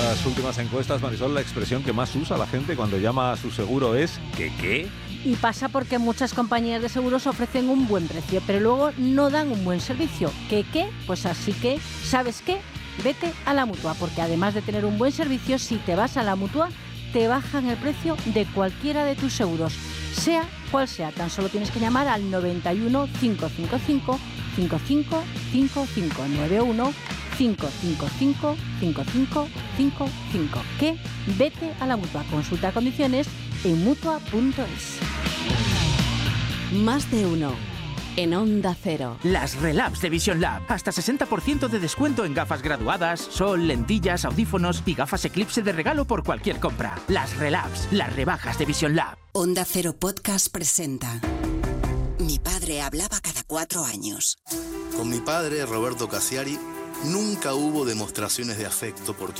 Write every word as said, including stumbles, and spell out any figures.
Las últimas encuestas, Marisol, la expresión que más usa la gente cuando llama a su seguro es ¿qué qué? Y pasa porque muchas compañías de seguros ofrecen un buen precio, pero luego no dan un buen servicio. ¿Qué qué? Pues así que, ¿sabes qué? Vete a la Mutua, porque además de tener un buen servicio, si te vas a la Mutua, te bajan el precio de cualquiera de tus seguros, sea cual sea. Tan solo tienes que llamar al noventa y uno, cinco cinco cinco, cinco cinco cinco cinco, noventa y uno, cinco cinco cinco, cinco cinco cinco cinco. ¿Qué? Vete a la Mutua. Consulta condiciones en mutua punto es. Más de uno. En Onda Cero. Las Relabs de Vision Lab. Hasta sesenta por ciento de descuento en gafas graduadas, sol, lentillas, audífonos y gafas Eclipse de regalo por cualquier compra. Las Relabs, las rebajas de Vision Lab. Onda Cero Podcast presenta Mi padre hablaba cada cuatro años. Con mi padre, Roberto Casiari, nunca hubo demostraciones de afecto por